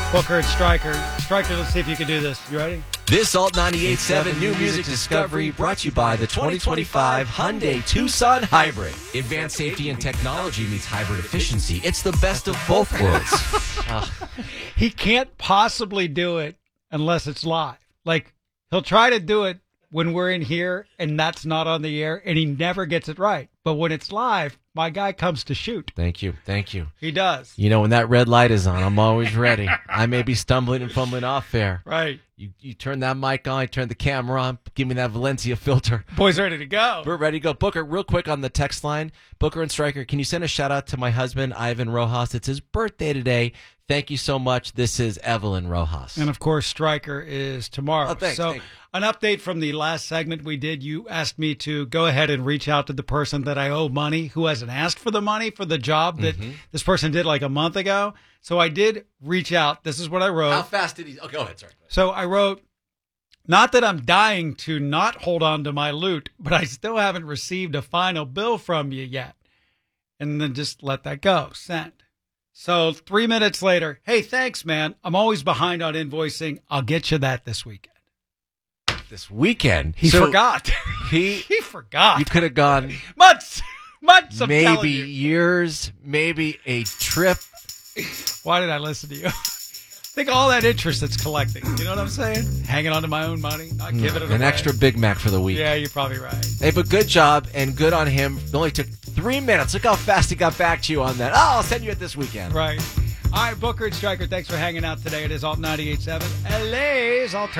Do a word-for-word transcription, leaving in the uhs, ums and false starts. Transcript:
Booker and Stryker. Stryker, let's see if you can do this. You ready? This Alt ninety-eight point seven New Music Discovery brought to you by the twenty twenty-five Hyundai Tucson Hybrid. Advanced safety and technology meets hybrid efficiency. It's the best of both worlds. uh, He can't possibly do it unless it's live. Like, he'll try to do it when we're in here and that's not on the air, and he never gets it right. But when it's live, my guy comes to shoot. Thank you. Thank you. He does. You know, when that red light is on, I'm always ready. I may be stumbling and fumbling off there. Right. You you turn that mic on, turn the camera on, give me that Valencia filter. Boy's ready to go. We're ready to go. Booker, real quick on the text line. Booker and Stryker, can you send a shout out to my husband, Ivan Rojas? It's his birthday today. Thank you so much. This is Evelyn Rojas. And, of course, Stryker is tomorrow. Oh, thanks, so thanks. An update from the last segment we did. You asked me to go ahead and reach out to the person that I owe money who hasn't asked for the money for the job that Mm-hmm. this person did like a month ago. So I did reach out. This is what I wrote. How fast did he? Oh, go ahead. Sorry. So I wrote, not that I'm dying to not hold on to my loot, but I still haven't received a final bill from you yet. And then just let that go. Send. So three minutes later, hey, thanks, man. I'm always behind on invoicing. I'll get you that this weekend. This weekend. He So forgot. He, he forgot. you could have gone months. Months, I'm telling maybe you. years, maybe a trip. Why did I listen to you? Think of all that interest that's collecting. You know what I'm saying? Hanging on to my own money, not giving it An away. extra Big Mac for the week. Yeah, you're probably right. Hey, but good job and good on him. It only took three minutes. Look how fast he got back to you on that. Oh, I'll send you it this weekend. Right. All right, Booker and Stryker, thanks for hanging out today. It is Alt ninety-eight point seven, L A's Alternative.